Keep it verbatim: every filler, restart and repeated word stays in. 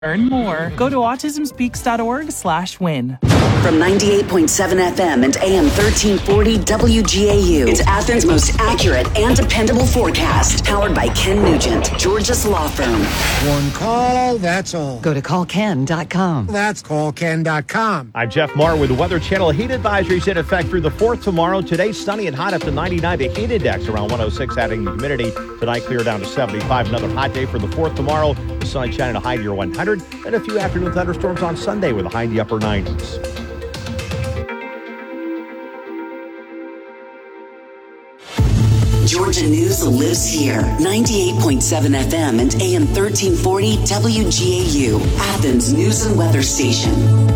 Learn more. Go to autism speaks dot org slash win. From ninety-eight point seven F M and A M thirteen forty W G A U, it's Athens' most accurate and dependable forecast. Powered by Ken Nugent, Georgia's law firm. One call, that's all. Go to call ken dot com. That's call ken dot com. I'm Jeff Marr with the Weather Channel. Heat advisories in effect through the fourth tomorrow. Today, sunny and hot up to ninety-nine. The heat index around one oh six, adding the humidity. Tonight, clear down to seventy-five. Another hot day for the fourth tomorrow. The sun shining a high near one hundred. And a few afternoon thunderstorms on Sunday with a high in the upper nineties. Georgia News lives here. ninety-eight point seven F M and A M thirteen forty W G A U, Athens News and Weather Station.